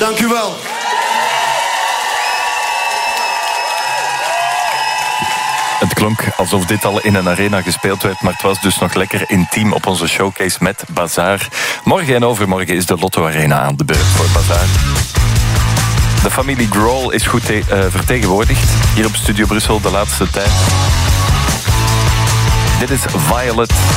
Dank u wel. Het klonk alsof dit al in een arena gespeeld werd, maar het was dus nog lekker intiem op onze showcase met Bazaar. Morgen en overmorgen is de Lotto Arena aan de beurt voor Bazaar. De familie Grohl is goed vertegenwoordigd hier op Studio Brussel de laatste tijd. Dit is Violet.